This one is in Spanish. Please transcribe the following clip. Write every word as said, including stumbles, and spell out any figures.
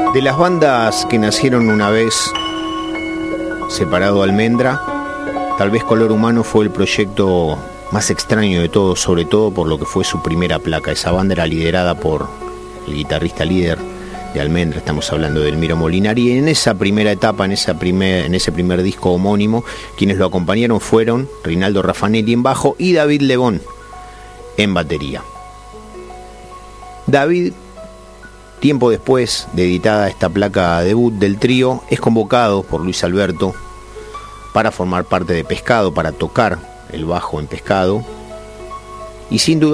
De las bandas que nacieron una vez separado Almendra, tal vez Color Humano fue el proyecto más extraño de todos, sobre todo por lo que fue su primera placa. Esa banda era liderada por el guitarrista líder de Almendra, estamos hablando de Elmiro Molinari, y en esa primera etapa, en, esa primer, en ese primer disco homónimo, quienes lo acompañaron fueron Rinaldo Raffanelli en bajo y David Lebón en batería. David, tiempo después de editada esta placa debut del trío, es convocado por Luis Alberto para formar parte de Pescado, para tocar el bajo en Pescado, y sin duda